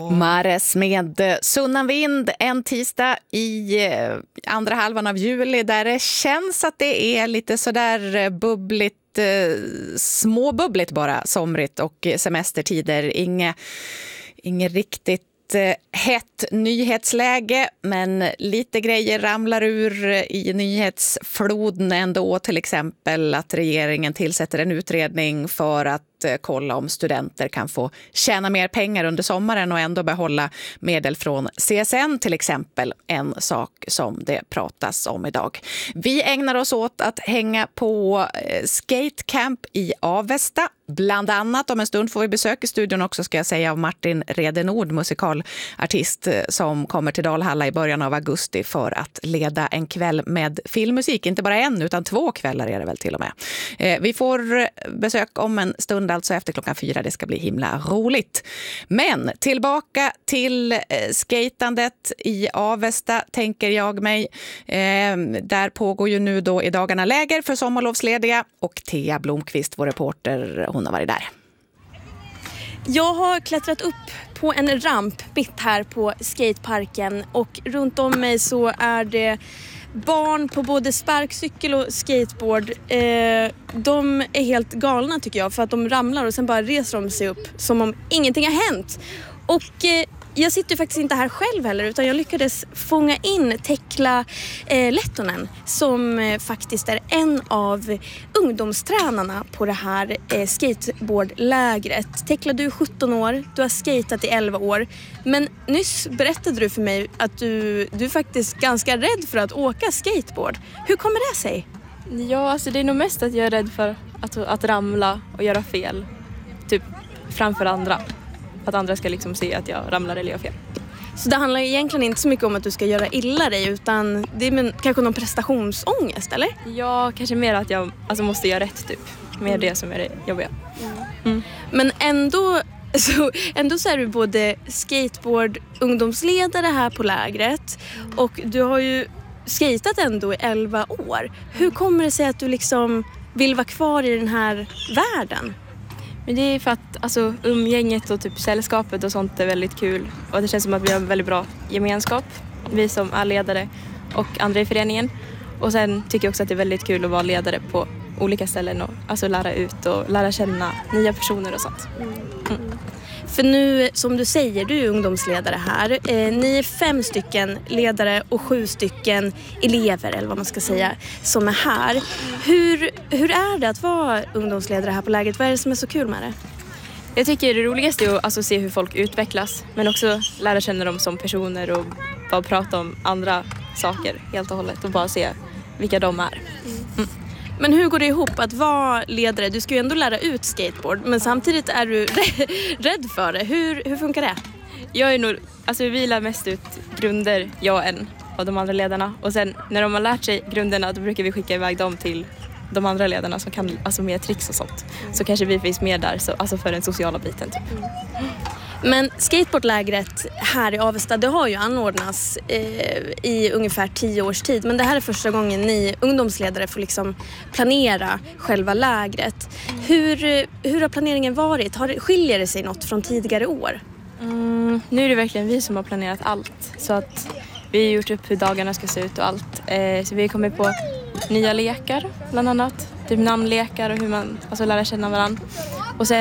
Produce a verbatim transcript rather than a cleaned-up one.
Mares med Sunnan vind en tisdag i andra halvan av juli där det känns att det är lite sådär bubbligt, småbubbligt bara, somrigt och semestertider. Inge, inget riktigt hett nyhetsläge, men lite grejer ramlar ur i nyhetsfloden ändå, till exempel att regeringen tillsätter en utredning för att kolla om studenter kan få tjäna mer pengar under sommaren och ändå behålla medel från C S N till exempel, en sak som det pratas om idag. Vi ägnar oss åt att hänga på skatecamp i Avesta. Bland annat om en stund får vi besök i studion också, ska jag säga, av Martin Redenord, musikalartist som kommer till Dalhalla i början av augusti för att leda en kväll med filmmusik. Inte bara en utan två kvällar är det väl till och med. Vi får besök om en stund, alltså efter klockan fyra. Det ska bli himla roligt. Men tillbaka till eh, skatandet i Avesta, tänker jag mig. Eh, där pågår ju nu då i dagarna läger för sommarlovslediga, och Thea Blomqvist, vår reporter, hon har varit där. Jag har klättrat upp på en ramp mitt här på skateparken, och runt om mig så är det barn på både sparkcykel och skateboard. Eh, de är helt galna tycker jag, för att de ramlar och sen bara reser de sig upp som om ingenting har hänt. Och eh, jag sitter faktiskt inte här själv heller, utan jag lyckades fånga in Tekla eh, Lettonen som eh, faktiskt är en av ungdomstränarna på det här eh, skateboardlägret. Tekla, du är sjutton år, du har skatat i elva år, men nyss berättade du för mig att du, du är faktiskt ganska rädd för att åka skateboard. Hur kommer det sig? Ja, alltså det är nog mest att jag är rädd för att, att ramla och göra fel, typ framför andra. Att andra ska liksom se att jag ramlar eller gör fel. Så det handlar egentligen inte så mycket om att du ska göra illa dig, utan det är men, kanske någon prestationsångest, eller? Ja, kanske mer att jag alltså, måste göra rätt typ. Mer mm. det som är det jobbiga. Mm. Mm. Men ändå så, ändå så är du både skateboard, ungdomsledare här på lägret, mm. och du har ju skatat ändå i elva år. Hur kommer det sig att du liksom vill vara kvar i den här världen? Men det är för att alltså, umgänget och typ sällskapet och sånt är väldigt kul. Och det känns som att vi har en väldigt bra gemenskap. Vi som är ledare och andra i föreningen. Och sen tycker jag också att det är väldigt kul att vara ledare på olika ställen. Och alltså lära ut och lära känna nya personer och sånt. Mm. För nu, som du säger, du är ungdomsledare här. Eh, ni är fem stycken ledare och sju stycken elever, eller vad man ska säga, som är här. Hur, hur är det att vara ungdomsledare här på lägret? Vad är det som är så kul med det? Jag tycker det roligaste är att alltså, se hur folk utvecklas. Men också lära känna dem som personer och bara prata om andra saker helt och hållet. Och bara se vilka de är. Mm. Men hur går det ihop att vara ledare? Du ska ju ändå lära ut skateboard, men samtidigt är du rädd för det. Hur, hur funkar det? Jag är nog, alltså vi lär mest ut grunder, jag och en av de andra ledarna. Och sen när de har lärt sig grunderna, då brukar vi skicka iväg dem till de andra ledarna som kan alltså mer tricks och sånt. Så kanske vi finns med där, så, alltså för den sociala biten typ. Mm. Men skateboardlägret här i Avesta, det har ju anordnats eh, i ungefär tio års tid. Men det här är första gången ni ungdomsledare får liksom planera själva lägret. Hur, hur har planeringen varit? Har, skiljer det sig något från tidigare år? Mm, nu är det verkligen vi som har planerat allt. Så att vi har gjort upp hur dagarna ska se ut och allt. Eh, så vi har kommit på nya lekar bland annat. Typ namnlekar och hur man alltså, lär känna varandra.